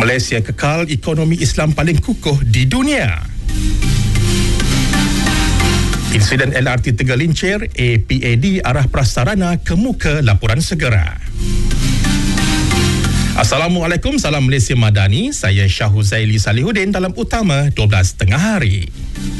Malaysia kekal ekonomi Islam paling kukuh di dunia. Insiden LRT tergelincir, APAD arah prasarana ke muka laporan segera. Assalamualaikum, salam Malaysia Madani. Saya Syah Huzaili Salihuddin dalam Utama 12 tengah hari.